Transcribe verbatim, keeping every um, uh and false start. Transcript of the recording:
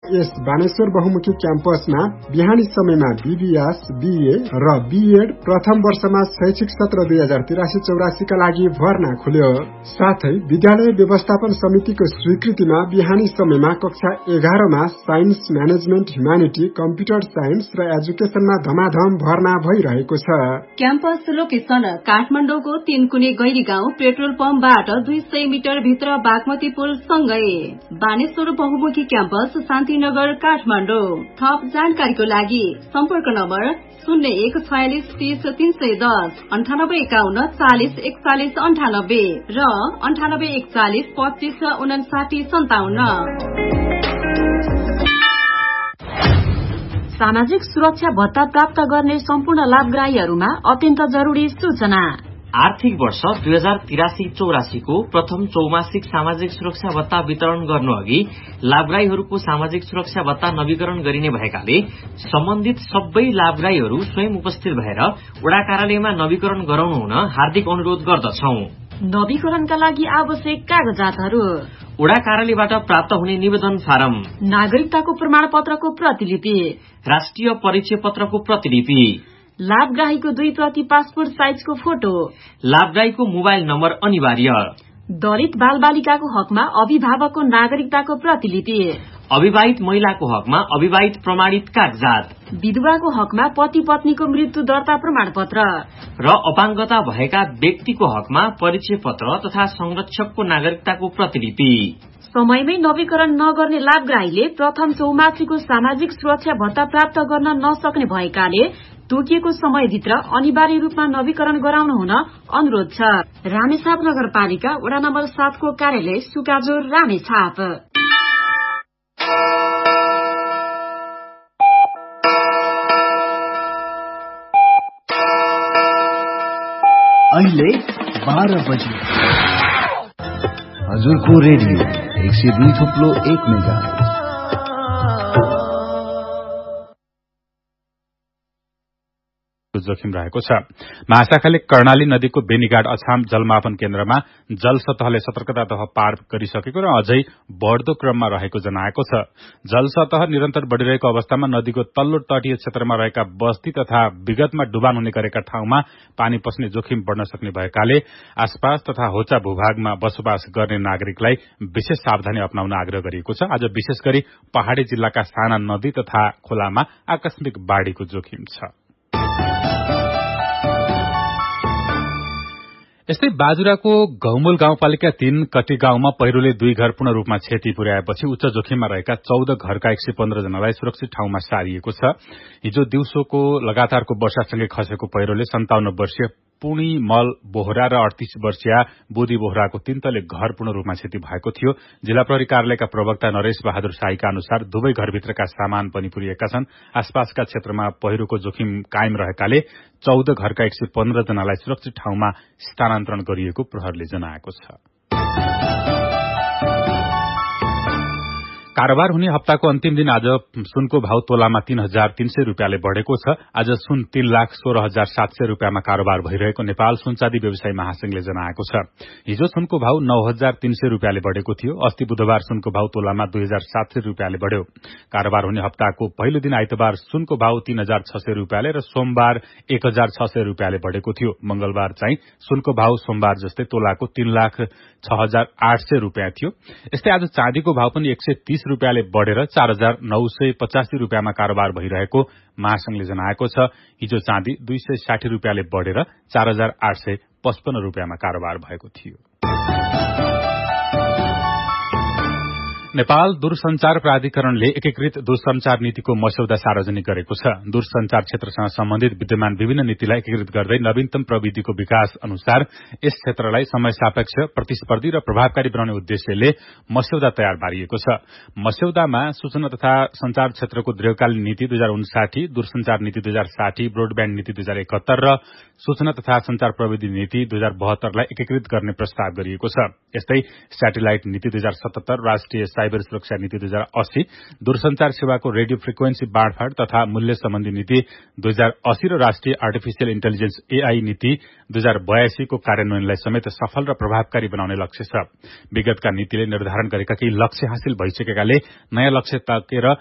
यस बानेश्वर बहुमुखी क्याम्पसमा बिहानी समयमा बीबीएस, बीए र बीएड प्रथम वर्षमा शैक्षिक सत्र दुई हजार तिरासी चौरासी का लागि भर्ना खुल्यो। साथै विद्यालय व्यवस्थापन समितिको स्वीकृतिमा बिहानी समयमा कक्षा एघारमा science, management, humanity, computer science र एजुकेशनमा धमाधम भर्ना भइरहेको छ। क्याम्पस लोकेसन काठमाडौँको तीनकुने गैरी गाउँ पेट्रोल पम्पबाट दुई सय मिटर भित्र बागमती पुल सँगै। बानेश्वर बहुमुखी क्याम्पस शान्तिनगर काठमाडौँ। थप जानकारीको लागि सम्पर्क नम्बर शून्य एक छयालिस तीस तीन सय दस अन्ठानब्बे एकाउन्न चालिस एकचालिस अन्ठानब्बे र अन्ठानब्बे एकचालिस पच्चीस उनासाठी सन्ताउन्न। सामाजिक सुरक्षा भत्ता प्राप्त गर्ने सम्पूर्ण लाभग्राहीहरूमा अत्यन्त जरूरी सूचना। आर्थिक वर्ष दुई हजार तिरासी चौरासी को प्रथम चौमासिक सामाजिक सुरक्षा भत्ता वितरण गर्नु अघि लाभग्राहीहरूको सामाजिक सुरक्षा भत्ता नवीकरण गरिने भएकाले सम्बन्धित सबै लाभग्राहीहरू स्वयं उपस्थित भएर वडा कार्यालयमा नवीकरण गराउनु हुन हार्दिक अनुरोध गर्दछौ। नवीकरणका लागि आवश्यक कागजातहरू: वडा कार्यालयबाट प्राप्त हुने निवेदन फारम, नागरिकताको प्रमाणपत्रको प्रतिलिपि, राष्ट्रिय परिचय पत्रको प्रतिलिपि, लाभग्राहीको दुई प्रति पासपोर्ट साइजको फोटो, लाभग्राहीको मोबाइल नम्बर अनिवार्य, दलित बालबालिकाको हकमा अभिभावकको नागरिकताको प्रतिलिपि, अविवाहित महिलाको हकमा अविवाहित प्रमाणित कागजात, विधवाको हकमा पति पत्नीको मृत्यु दर्ता प्रमाणपत्र र अपाङ्गता भएका व्यक्तिको हकमा परिचय पत्र तथा संरक्षकको नागरिकताको प्रतिलिपि। समयमै नवीकरण नगर्ने लाभग्राहीले प्रथम चौमासीको सामाजिक सुरक्षा भत्ता प्राप्त गर्न नसक्ने भएकाले तोकिएको समयभित्र अनिवार्य रूपमा नवीकरण गराउनु हुन अनुरोध छ। रामेछाप नगरपालिका वडा नम्बर सातको कार्यालय सुकाजोर रामेछाप। अहिले बाह्र बजे हजुरको रेडियो एक सय दुई थुप्लो एक मेगा जोखिम रहेको छ। महाशाखाले कर्णाली नदीको बेनीघाट अछाम जलमापन केन्द्रमा जल सतहले सतर्कता तह पार गरिसकेको र अझै बढ्दो क्रममा रहेको जनाएको छ। जल सतह निरन्तर बढ़िरहेको अवस्थामा नदीको तल्लो तटीय क्षेत्रमा रहेका बस्ती तथा विगतमा डुबान हुने गरेका ठाउँमा पानी पस्ने जोखिम बढ़न सक्ने भएकाले आसपास तथा होचा भूभागमा बसोबास गर्ने नागरिकलाई विशेष सावधानी अपनाउन आग्रह गरिएको छ। आज विशेष गरी पहाड़ी जिल्लाका साना नदी तथा खोलामा आकस्मिक बाढ़ीको जोखिम छ। यस्तै बाजुराको घौमूल गाउँपालिका तीन कटी गाउँमा पहिरोले दुई घर पूर्ण रूपमा क्षति पुर्याएपछि उच्च जोखिममा रहेका चौध घरका एक सय पन्ध्र जनालाई सुरक्षित ठाउँमा सारिएको छ। हिजो दिउँसोको लगातारको वर्षासँगै खसेको पहिरोले सन्ताउन्न वर्षीय पूर्णिमल बोहरा र अडतीस वर्षीय बोधी बोहराको तीन तले घर पूर्ण रूपमा क्षति भएको थियो। जिल्ला प्रहरी कार्यालयका प्रवक्ता नरेश बहादुर शाहीका अनुसार दुवै घरभित्रका सामान पनि पुरिएका छन्। आसपासका क्षेत्रमा पहिरोको जोखिम कायम रहेकाले चौध घरका एक सय पन्ध्र जनालाई सुरक्षित ठाउँमा स्थानान्तरण गरिएको प्रहरीले जनाएको छ। कारोबार हुने हप्ताको अन्तिम दिन आज सुनको भाव तोलामा तीन हजार तीन सय रूपियाँले बढ़ेको छ। आज सुन तीन लाख सोह्र हजार सात सय रूपियाँमा कारोबार भइरहेको नेपाल सुनचाँदी व्यवसायी महासंघले जनाएको छ। हिजो सुनको भाव नौ हजार तीन सय रूपियाँले बढ़ेको थियो। अस्ति बुधबार सुनको भाव तोलामा दुई हजार सात सय रूपियाँले बढ़्यो। कारोबार हुने हप्ताको पहिलो दिन आइतबार सुनको भाव तीन हजार छ सय रूपियाँले र सोमबार एक हजार छ सय रूपियाँले बढ़ेको थियो। मंगलबार चाहिँ सुनको भाव सोमबार जस्तै तोलाको तीन लाख छ हजार आठ सय रूपियाँ थियो। यस्तै आज चाँदीको भाव पनि एक सय तीस रूपियाँले बढ़ेर चार हजार नौ सय पचासी रूपियाँमा कारोबार भइरहेको महासंघले जनाएको छ। हिजो चाँदी दुई सय साठी रूपियाँले बढ़ेर चार हजार आठ सय पचपन्न रूपियाँमा कारोबार भएको थियो। नेपाल दूरसञ्चार प्राधिकरणले एकीकृत दूरसञ्चार नीतिको मस्यौदा सार्वजनिक गरेको छ। दूरसञ्चार क्षेत्रसँग सम्बन्धित विद्यमान विभिन्न नीतिलाई एकीकृत गर्दै नवीनतम प्रविधिको विकास अनुसार यस क्षेत्रलाई समय सापेक्ष, प्रतिस्पर्धी र प्रभावकारी बनाउने उद्देश्यले मस्यौदा तयार पारिएको छ। मस्यौदामा सूचना तथा संचार क्षेत्रको दीर्घकालीन नीति दुई हजार उन्साठी, दूरसञ्चार नीति दुई हजार साठी, ब्रोडब्याण्ड नीति दुई हजार एकहत्तर र सूचना तथा संचार प्रविधि नीति दुई हजार बहत्तरलाई एकीकृत गर्ने प्रस्ताव गरिएको छ। यस्तै स्याटेलाइट नीति दुई हजार सतहत्तर, राष्ट्रिय साइबर सुरक्षा नीति दुई हजार अस्सी, दूरसञ्चार सेवाको रेडियो फ्रिक्वेन्सी बाँडफाँड तथा मूल्य सम्बन्धी नीति दुई हजार अस्सी र राष्ट्रिय आर्टिफिशियल इन्टेलिजेन्स एआई नीति दुई हजार बयासी को कार्यान्वयनलाई समेत सफल र प्रभावकारी बनाउने लक्ष्य छ। विगतका नीतिले निर्धारण गरेका केही लक्ष्य हासिल भइसकेकाले नयाँ लक्ष्य तकेर